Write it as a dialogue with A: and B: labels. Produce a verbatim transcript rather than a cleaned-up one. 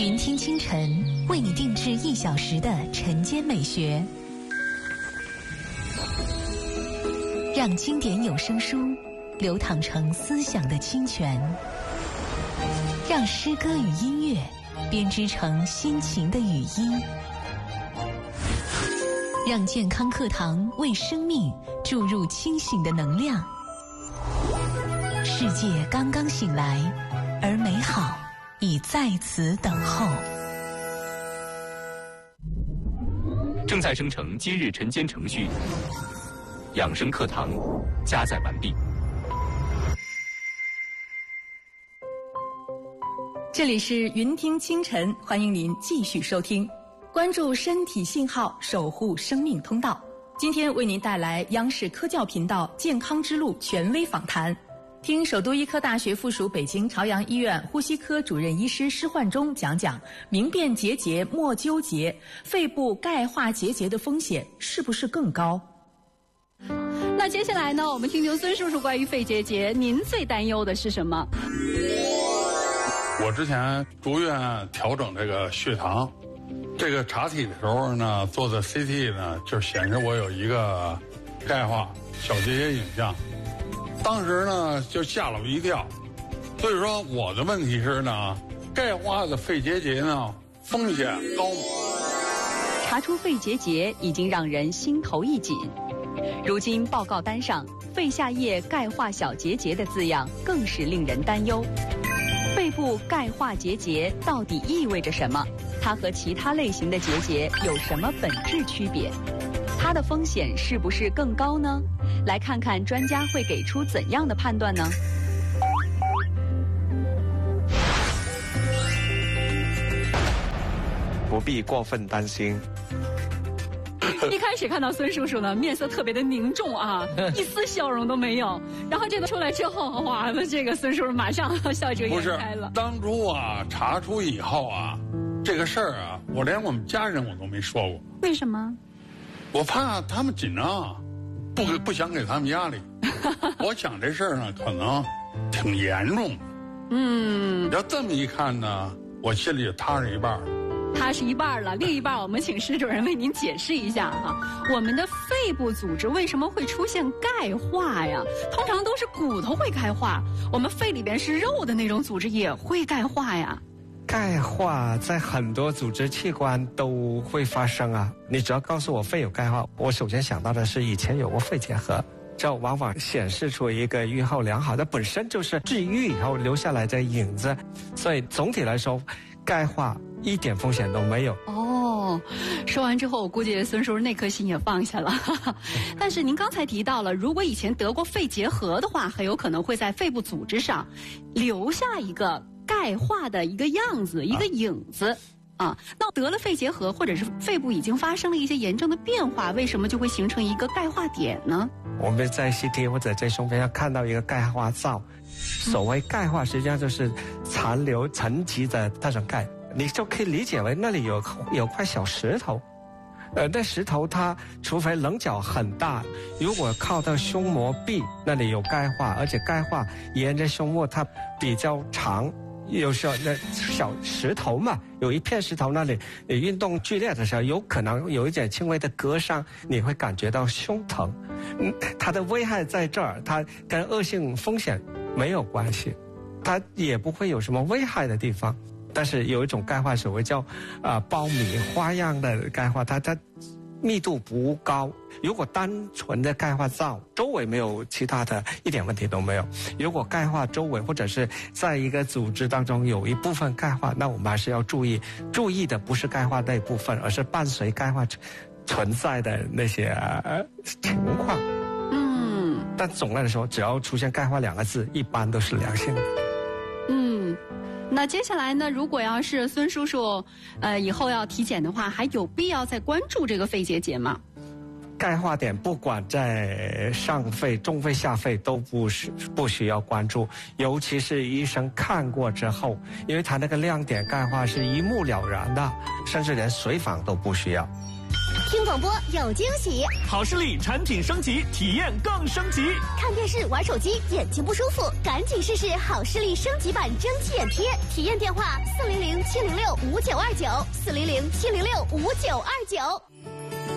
A: 云听清晨为你定制一小时的晨间美学，让经典有声书流淌成思想的清泉，让诗歌与音乐编织成心情的语音，让健康课堂为生命注入清醒的能量。世界刚刚醒来，而美好已在此等候。
B: 正在生成今日晨间程序，养生课堂加载完毕。
C: 这里是云听清晨，欢迎您继续收听，关注身体信号，守护生命通道。今天为您带来央视科教频道健康之路权威访谈，听首都医科大学附属北京朝阳医院呼吸科主任医师施焕忠讲讲明辨结节莫纠结，肺部钙化结节的风险是不是更高？
D: 那接下来呢，我们听听孙叔叔关于肺结节，您最担忧的是什么？
E: 我之前住院调整这个血糖，这个查体的时候呢，做的 C T 呢，就显示我有一个钙化小结节影像。当时呢，就吓了我一跳。所以说，我的问题是呢，钙化的肺结节呢，风险高吗？
D: 查出肺结节已经让人心头一紧，如今报告单上肺下叶钙化小结节的字样更是令人担忧。肺部钙化结节到底意味着什么？它和其他类型的结节有什么本质区别？它的风险是不是更高呢？来看看专家会给出怎样的判断呢？
F: 不必过分担心。
D: 一开始看到孙叔叔呢，面色特别的凝重啊，一丝笑容都没有。然后这个出来之后，哇，那这个孙叔叔马上笑逐颜开了。
E: 不是，当初啊查出以后啊，这个事儿啊，我连我们家人我都没说过。
D: 为什么？
E: 我怕他们紧张，不不想给他们压力。我想这事儿呢，可能挺严重的。
D: 嗯，
E: 要这么一看呢，我心里就踏实一半了。
D: 它是一半了，另一半我们请施主任为您解释一下哈。我们的肺部组织为什么会出现钙化呀？通常都是骨头会钙化，我们肺里边是肉的那种组织也会钙化呀。
F: 钙化在很多组织器官都会发生啊。你只要告诉我肺有钙化，我首先想到的是以前有过肺结核，这往往显示出一个预后良好的，本身就是治愈以后留下来的影子。所以总体来说，钙化一点风险都没有。
D: 哦，说完之后，我估计孙叔叔那颗心也放下了。但是您刚才提到了，如果以前得过肺结核的话，很有可能会在肺部组织上留下一个钙化的一个样子，一个影子。啊，那得了肺结核，或者是肺部已经发生了一些炎症的变化，为什么就会形成一个钙化点呢？
F: 我们在 C T 或者在胸片上看到一个钙化灶。所谓钙化，实际上就是残留沉积的那种钙，你就可以理解为那里有有块小石头。呃，那石头它除非棱角很大，如果靠到胸膜壁那里有钙化，而且钙化沿着胸膜它比较长，有时候那小石头嘛，有一片石头那里，你运动剧烈的时候，有可能有一点轻微的割伤，你会感觉到胸疼。嗯，它的危害在这儿，它跟恶性风险没有关系，它也不会有什么危害的地方。但是有一种钙化，所谓叫啊、呃、苞米花样的钙化，它它密度不高。如果单纯的钙化灶周围没有其他的，一点问题都没有。如果钙化周围或者是在一个组织当中有一部分钙化，那我们还是要注意。注意的不是钙化那一部分，而是伴随钙化存在的那些、呃、情况。
D: 嗯，
F: 但总的来说，只要出现钙化两个字，一般都是良性的。
D: 嗯。那接下来呢，如果要是孙叔叔呃以后要体检的话，还有必要再关注这个肺结节吗？
F: 钙化点不管在上肺、中肺、下肺都不需不需要关注，尤其是医生看过之后，因为他那个亮点钙化是一目了然的，甚至连随访都不需要。
G: 听广播有惊喜，
H: 好视力产品升级，体验更升级。
G: 看电视玩手机眼睛不舒服，赶紧试试好视力升级版蒸汽眼贴。体验电话：四零零七零六五九二九，四零零七零六五九二九。